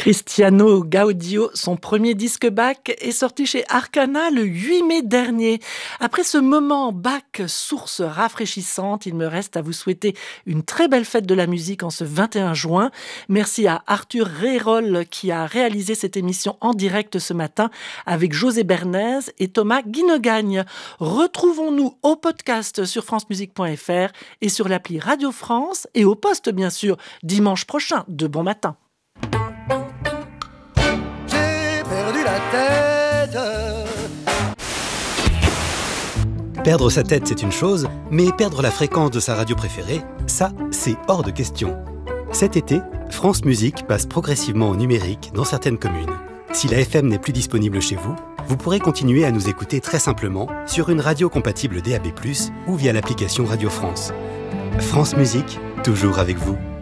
Cristiano Gaudio, son premier disque Bach est sorti chez Arcana le 8 mai dernier. Après ce moment Bach, source rafraîchissante, il me reste à vous souhaiter une très belle fête de la musique en ce 21 juin. Merci à Arthur Réroll qui a réalisé cette émission en direct ce matin avec José Bernays et Thomas Guinegagne. Retrouvons-nous au podcast sur francemusique.fr et sur l'appli Radio France et au poste bien sûr dimanche prochain de bon matin. Perdre sa tête, c'est une chose, mais perdre la fréquence de sa radio préférée, ça, c'est hors de question. Cet été, France Musique passe progressivement au numérique dans certaines communes. Si la FM n'est plus disponible chez vous, vous pourrez continuer à nous écouter très simplement sur une radio compatible DAB+, ou via l'application Radio France. France Musique, toujours avec vous.